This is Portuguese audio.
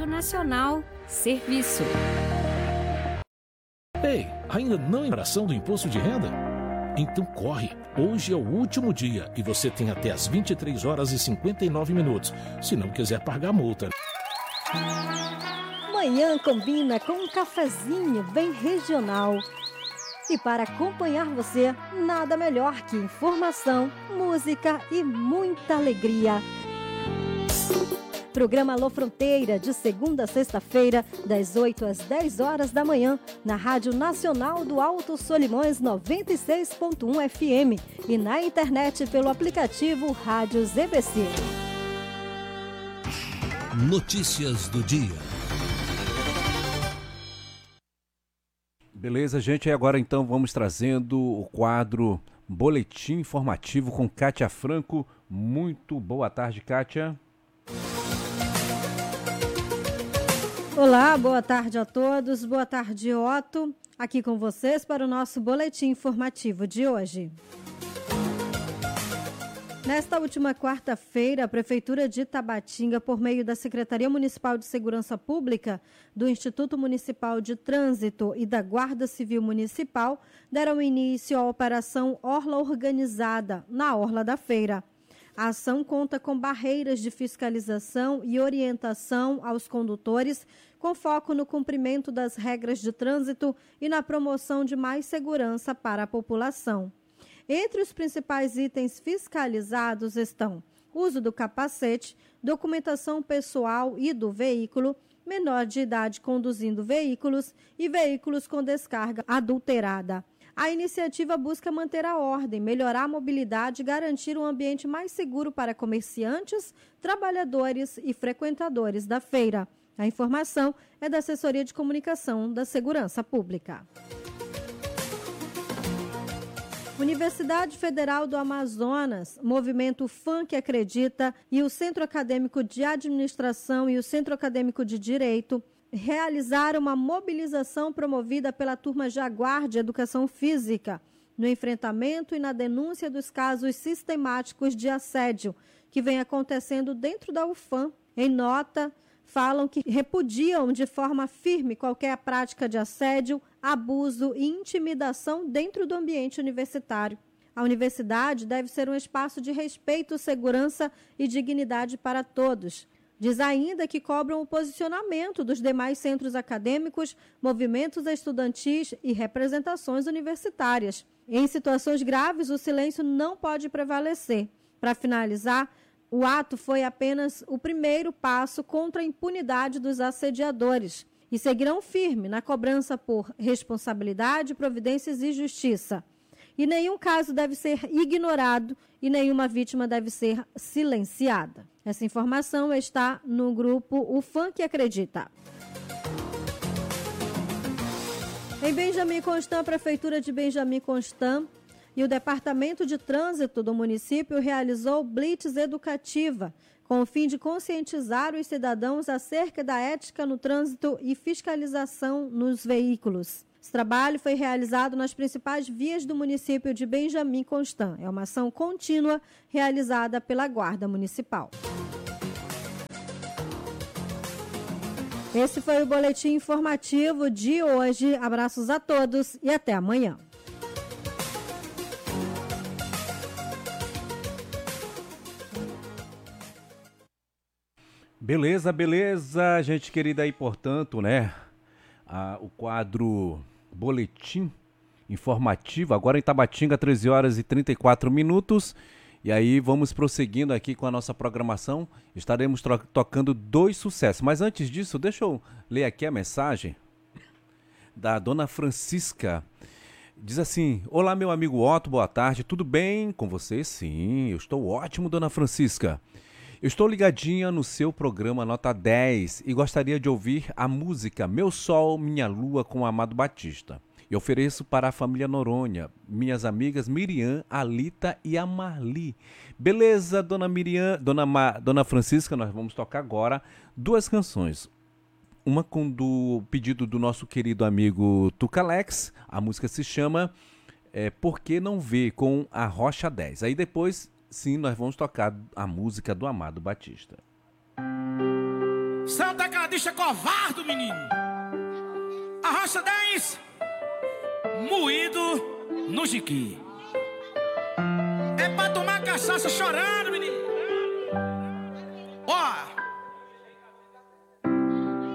Rádio Nacional, serviço. Ei, ainda não em oração do imposto de renda? Então corre, hoje é o último dia e você tem até as 23 horas e 59 minutos, se não quiser pagar a multa. Manhã combina com um cafezinho bem regional. E para acompanhar você, nada melhor que informação, música e muita alegria. Programa Alô Fronteira, de segunda a sexta-feira, das 8 às 10 horas da manhã, na Rádio Nacional do Alto Solimões 96.1 FM e na internet pelo aplicativo Rádio ZBC. Notícias do dia. Beleza, gente, e agora então vamos trazendo o quadro Boletim Informativo com Kátia Franco. Muito boa tarde, Kátia. Olá, boa tarde a todos, boa tarde, Otto, aqui com vocês para o nosso boletim informativo de hoje. Nesta última quarta-feira, a Prefeitura de Tabatinga, por meio da Secretaria Municipal de Segurança Pública, do Instituto Municipal de Trânsito e da Guarda Civil Municipal, deram início à Operação Orla Organizada, na Orla da Feira. A ação conta com barreiras de fiscalização e orientação aos condutores, com foco no cumprimento das regras de trânsito e na promoção de mais segurança para a população. Entre os principais itens fiscalizados estão uso do capacete, documentação pessoal e do veículo, menor de idade conduzindo veículos e veículos com descarga adulterada. A iniciativa busca manter a ordem, melhorar a mobilidade e garantir um ambiente mais seguro para comerciantes, trabalhadores e frequentadores da feira. A informação é da Assessoria de Comunicação da Segurança Pública. Universidade Federal do Amazonas, Movimento FAM que Acredita e o Centro Acadêmico de Administração e o Centro Acadêmico de Direito realizaram uma mobilização promovida pela Turma Jaguar de Educação Física no enfrentamento e na denúncia dos casos sistemáticos de assédio que vem acontecendo dentro da UFAM. Em nota, falam que repudiam de forma firme qualquer prática de assédio, abuso e intimidação dentro do ambiente universitário. A universidade deve ser um espaço de respeito, segurança e dignidade para todos. Diz ainda que cobram o posicionamento dos demais centros acadêmicos, movimentos estudantis e representações universitárias. Em situações graves, o silêncio não pode prevalecer. Para finalizar, o ato foi apenas o primeiro passo contra a impunidade dos assediadores e seguirão firme na cobrança por responsabilidade, providências e justiça. E nenhum caso deve ser ignorado e nenhuma vítima deve ser silenciada. Essa informação está no grupo O Fã que Acredita. Em Benjamin Constant, a Prefeitura de Benjamin Constant e o Departamento de Trânsito do município realizou blitz educativa com o fim de conscientizar os cidadãos acerca da ética no trânsito e fiscalização nos veículos. Esse trabalho foi realizado nas principais vias do município de Benjamin Constant. É uma ação contínua realizada pela Guarda Municipal. Esse foi o boletim informativo de hoje. Abraços a todos e até amanhã. Beleza, beleza, gente querida aí, portanto, né? O quadro Boletim Informativo, agora em Tabatinga, 13 horas e 34 minutos. E aí vamos prosseguindo aqui com a nossa programação. Estaremos tocando 2 sucessos. Mas antes disso, deixa eu ler aqui a mensagem da dona Francisca. Diz assim: olá, meu amigo Otto, boa tarde, tudo bem com você? Sim, eu estou ótimo, dona Francisca. Eu estou ligadinha no seu programa Nota 10 e gostaria de ouvir a música Meu Sol, Minha Lua com Amado Batista. Eu ofereço para a família Noronha, minhas amigas Miriam, Alita e a Marli. Beleza, dona Miriam, dona Francisca, nós vamos tocar agora 2 canções. Uma com do pedido do nosso querido amigo Tucalex, a música se chama Por Que Não Vê, com a Rocha 10. Aí depois, sim, nós vamos tocar a música do Amado Batista. São tecladista covarde, menino. A rocha 10, moído no jiqui. É pra tomar cachaça chorando, menino.